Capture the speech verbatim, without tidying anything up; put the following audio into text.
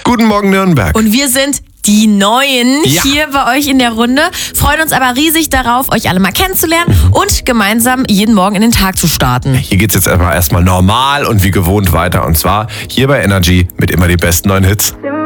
Guten Morgen, Nürnberg. Und wir sind die Neuen Ja. hier bei euch in der Runde. Freuen uns aber riesig darauf, euch alle mal kennenzulernen und gemeinsam jeden Morgen in den Tag zu starten. Hier geht's jetzt erstmal erstmal normal und wie gewohnt weiter. Und zwar hier bei Energy mit immer den besten neuen Hits.